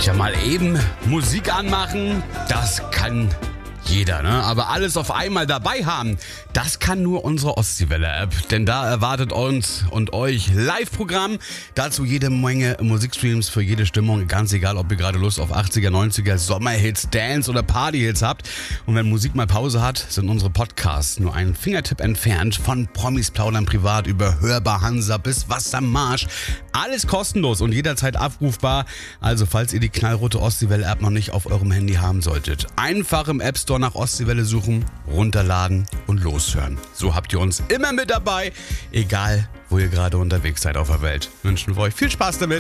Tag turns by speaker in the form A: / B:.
A: Ja, mal eben Musik anmachen, das kann jeder, ne? Aber alles auf einmal dabei haben, das kann nur unsere Ostseewelle-App. Denn da erwartet uns und euch Live-Programm. Dazu jede Menge Musikstreams für jede Stimmung. Ganz egal, ob ihr gerade Lust auf 80er, 90er, Sommerhits, Dance- oder Partyhits habt. Und wenn Musik mal Pause hat, sind unsere Podcasts nur einen Fingertipp entfernt. Von Promis plaudern privat über Hörbar Hansa bis Wassermarsch. Alles kostenlos und jederzeit abrufbar. Also falls ihr die knallrote Ostseewelle-App noch nicht auf eurem Handy haben solltet, einfach im App Store nach Ostseewelle suchen, runterladen und loshören. So habt ihr uns immer mit dabei, egal wo ihr gerade unterwegs seid auf der Welt. Wünschen wir euch viel Spaß damit.